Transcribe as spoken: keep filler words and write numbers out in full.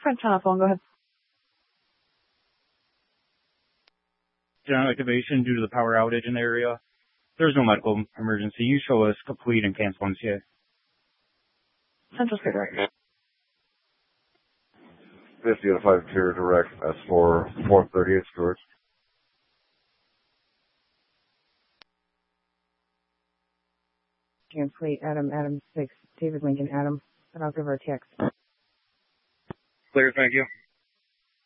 French on the phone, go ahead. General activation due to the power outage in the area. There's no medical emergency. You show us complete and cancel M C A. Central State Direct. fifty out of five clear direct. That's for four thirty-eight Stewart. James Fleet, Adam, Adam six, David Lincoln, Adam, and I'll give her a text. Clear, thank you.